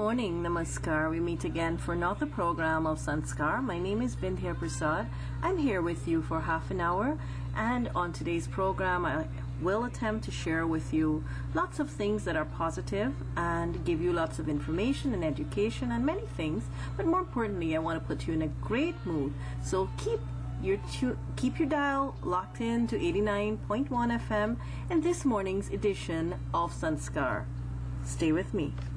morning, Namaskar. We meet again for another program of Sanskar. My name is Bindhya Prasad. I'm here with you for half an hour, and on today's program, I will attempt to share with you lots of things that are positive and give you lots of information and education and many things. But more importantly, I want to put you in a great mood. So keep your dial locked in to 89.1 FM in this morning's edition of Sanskar. Stay with me.